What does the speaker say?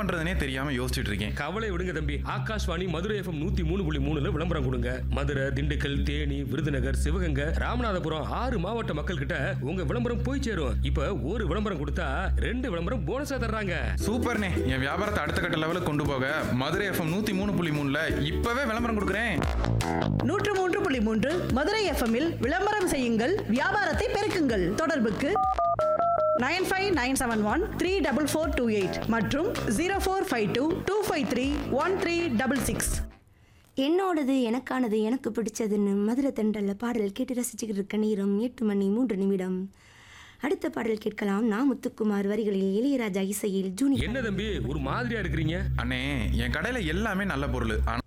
பண்றதுனே தெரியாம யோசிச்சுட்டு இருக்கேன். கவலை விடுங்க தம்பி, ஆகாஷ்வாணி மதுரை எஃப்எம் 103.3 விளம்பரம் கொடுங்க. மதுரை, திண்டுக்கல், தேனி, விருதுநகர், சிவகங்கை, ராமநாதபுரம் 6 மாவட்ட மக்கள் கிட்ட உங்க விளம்பரம் போய் சேரும். இப்ப ஒரு விளம்பரம் கொடுத்தா 2 விளம்பரம் போனஸா தர்றாங்க. சூப்பர்ண்ணே, என் வியாபாரத்தை அடுத்த கட்ட லெவலுக்கு கொண்டு போக மதுரை எஃப்எம் 103.3 இப்பவே விளம்பரம் கொடுக்குறேன். 103.3 மதுரை எஃப்எம்மில் விளம்பரம் செய்யுங்கள், வியாபாரத்தை பெருக்குங்கள். தொடர்புக்கு 9597134428 மற்றும் 0452253136. என்னோடது எனக்கானது எனக்கு பிடிச்சதுன்னு மதுரை தென்றல்ல பாடல் கேட்டு ரசிச்சுக்கிட்டு இருக்க நேரம் 8:03 அடுத்த பாடல் கேட்கலாம். நான் முத்துக்குமார் வரிகளில் இளையராஜா இசையில் ஜூனியர். என்ன தம்பி ஒரு மாதிரியா இருக்கிறீங்க? அண்ணே, என் கடையில எல்லாமே நல்ல பொருள்.